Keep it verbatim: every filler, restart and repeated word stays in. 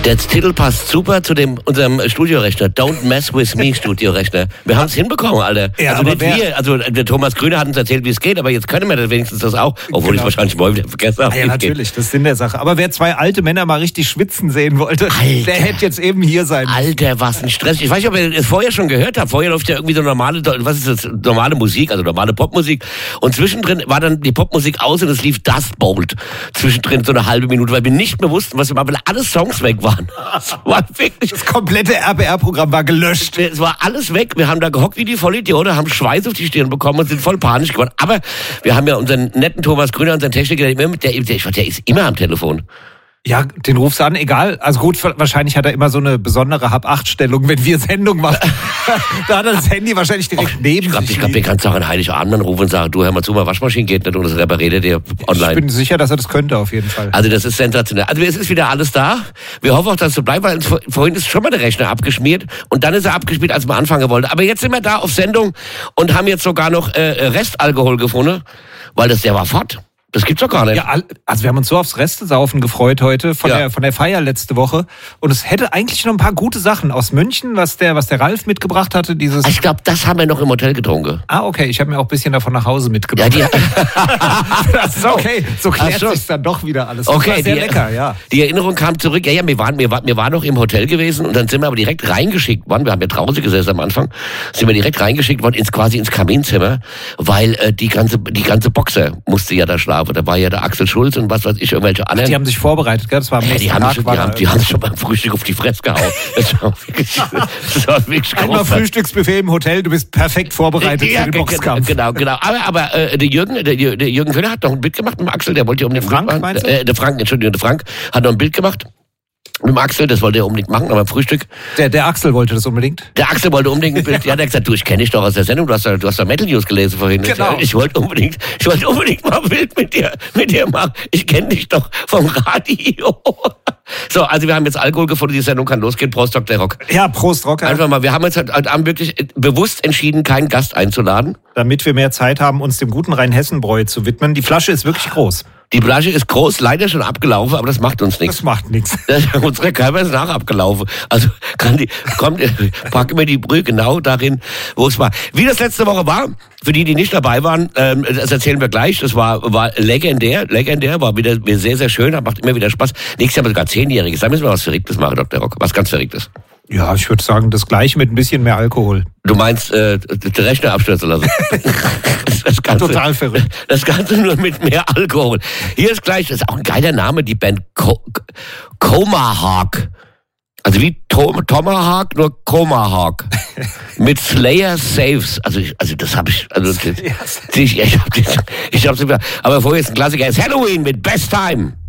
Der Titel passt super zu dem unserem Studiorechner. Don't mess with me, Studiorechner. Wir haben es hinbekommen, Alter. Ja, also nicht wir. Also der Thomas Grüner hat uns erzählt, wie es geht, aber jetzt können wir das wenigstens das auch. Obwohl genau. ich es wahrscheinlich morgen wieder vergessen habe. Ah, ja, natürlich, geht. Das ist Sinn der Sache. Aber wer zwei alte Männer mal richtig schwitzen sehen wollte, Alter. Der hätte jetzt eben hier sein müssen. Alter, was ein Stress. Ich weiß nicht, ob ihr es vorher schon gehört habt. Vorher läuft ja irgendwie so normale, was ist das, normale Musik, also normale Popmusik. Und zwischendrin war dann die Popmusik aus und es lief Dust Bolt. Zwischendrin so eine halbe Minute, weil wir nicht mehr wussten, was wir machen, weil alle Songs weg waren. Das war wirklich... Das komplette R B R-Programm war gelöscht. Es war alles weg. Wir haben da gehockt wie die Vollidioten, haben Schweiß auf die Stirn bekommen und sind voll panisch geworden. Aber wir haben ja unseren netten Thomas Grüner, unseren Techniker, der, der, der, der ist immer am Telefon. Ja, den rufst du an, egal. Also gut, wahrscheinlich hat er immer so eine besondere Hab-Acht-Stellung, wenn wir Sendung machen. Da hat er das Handy wahrscheinlich direkt Och, neben ich glaub, sich. Ich glaube, den kannst du auch an Heiligabend anrufen und sagen, du, hör mal zu, mal Waschmaschine geht nicht und das repariert er dir online. Ich bin sicher, dass er das könnte, auf jeden Fall. Also das ist sensationell. Also es ist wieder alles da. Wir hoffen auch, dass es so bleibt, weil vorhin ist schon mal der Rechner abgeschmiert und dann ist er abgeschmiert, als man anfangen wollte. Aber jetzt sind wir da auf Sendung und haben jetzt sogar noch äh, Restalkohol gefunden, weil das der war fort. Das gibt's doch gar nicht. Ja, also wir haben uns so aufs Restesaufen gefreut heute von, ja. der, von der Feier letzte Woche. Und es hätte eigentlich noch ein paar gute Sachen aus München, was der, was der Ralf mitgebracht hatte. Dieses ich glaube, das haben wir noch im Hotel getrunken. Ah, okay. Ich habe mir auch ein bisschen davon nach Hause mitgebracht. Ja, die das ist okay. So klärt so. sich dann doch wieder alles. Das okay, war sehr die, lecker, ja. Die Erinnerung kam zurück. Ja, ja, wir waren, wir, waren, wir waren noch im Hotel gewesen und dann sind wir aber direkt reingeschickt worden. Wir haben ja draußen gesessen am Anfang. Sind wir direkt reingeschickt worden ins quasi ins Kaminzimmer, weil äh, die ganze die ganze Boxer musste ja da schlafen. Da war ja der Axel Schulz und was weiß ich, irgendwelche anderen. Ach, die haben sich vorbereitet, gell? Das war am ja, nächsten die haben, Tag. Schon, die, haben, die haben schon beim Frühstück auf die Fresse gehauen. Das war wirklich, das war wirklich Einmal Frühstücksbuffet im Hotel, du bist perfekt vorbereitet ja, für den Boxkampf. Genau, genau. Aber, aber äh, der Jürgen, der, der Jürgen Köhler hat noch ein Bild gemacht mit dem Axel, der wollte ja um den Frank, meinst du? Äh, der Frank, Entschuldigung, der Frank hat noch ein Bild gemacht. Mit dem Axel, das wollte er unbedingt machen, aber beim Frühstück. Der, der Axel wollte das unbedingt? Der Axel wollte unbedingt ein Bild. Ja, der hat gesagt, du, ich kenne dich doch aus der Sendung, du hast da, du hast da Metal News gelesen vorhin. Genau. Ich wollte unbedingt, ich wollte unbedingt mal ein Bild mit dir, mit dir machen. Ich kenne dich doch vom Radio. So, also wir haben jetzt Alkohol gefunden, die Sendung kann losgehen. Prost, Doktor Rock. Ja, Prost, Rocker. Einfach mal, wir haben jetzt heute Abend wirklich bewusst entschieden, keinen Gast einzuladen. Damit wir mehr Zeit haben, uns dem guten Rheinhessen-Bräu zu widmen. Die Flasche ist wirklich groß. Die Flasche ist groß, leider schon abgelaufen, aber das macht uns nichts. Das macht nichts. Unsere Körper ist nach abgelaufen. Also kann die, kommt, packen wir die Brühe genau darin, wo es war. Wie das letzte Woche war, für die, die nicht dabei waren, ähm, das erzählen wir gleich. Das war, war legendär, legendär, war wieder sehr, sehr schön, macht immer wieder Spaß. Nächstes Jahr haben wir sogar Zehnjähriges. Da müssen wir was Verrücktes machen, Doktor Rock. Was ganz Verrücktes. Ja, ich würde sagen, das Gleiche mit ein bisschen mehr Alkohol. Du meinst, äh, den Rechner abstürzen lassen? Das Ganze, total verrückt. Das Ganze nur mit mehr Alkohol. Hier ist gleich, das ist auch ein geiler Name, die Band Co- Comahawk. Also wie Tom- Tomahawk, nur Comahawk. Mit Slayer Saves. Also, ich, also das habe ich, also ich, ich, ich habe ich hab's nicht, aber vorher ist ein Klassiker, ist Halloween mit Best Time.